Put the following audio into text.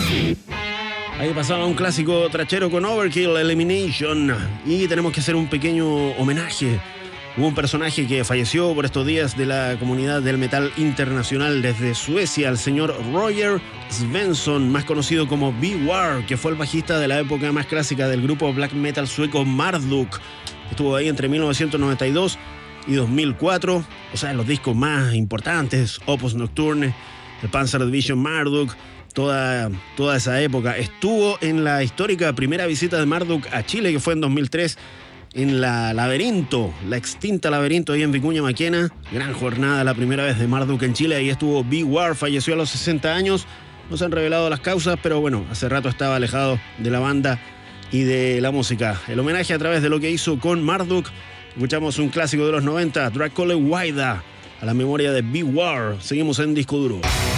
Ahí pasaba un clásico trachero con Overkill, Elimination. Y tenemos que hacer un pequeño homenaje. Hubo un personaje que falleció por estos días de la comunidad del metal internacional desde Suecia, el señor Roger Svensson, más conocido como B-War, que fue el bajista de la época más clásica del grupo black metal sueco Marduk. Estuvo ahí entre 1992 y 2004, o sea, los discos más importantes, Opus Nocturne, el Panzer Division Marduk, toda esa época. Estuvo en la histórica primera visita de Marduk a Chile, que fue en 2003, en la Laberinto, la extinta Laberinto ahí en Vicuña Maquena. Gran jornada, la primera vez de Marduk en Chile. Ahí estuvo B-War, falleció a los 60 años. No se han revelado las causas, pero bueno, hace rato estaba alejado de la banda y de la música. El homenaje a través de lo que hizo con Marduk. Escuchamos un clásico de los 90, Dracula Waida, a la memoria de B-War. Seguimos en Disco Duro.